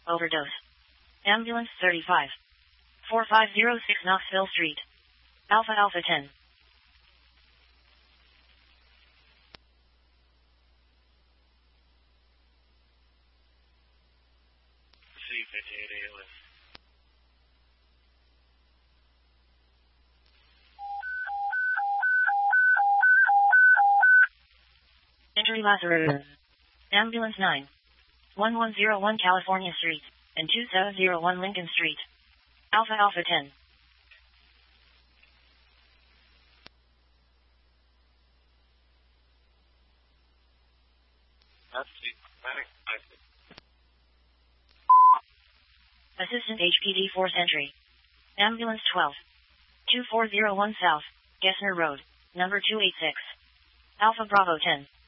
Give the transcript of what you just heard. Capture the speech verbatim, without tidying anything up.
overdose. Ambulance thirty-five. four five zero six Knoxville Street. Alpha Alpha ten. C fifty-eight A L S. Entry Lazarus. Ambulance nine. one one zero one California Street, and two seven zero one Lincoln Street. Alpha Alpha ten. That's the panic. Assistant H P D Force Entry. Ambulance twelve. two four zero one South, Gessner Road, number two eight six. Alpha Bravo ten.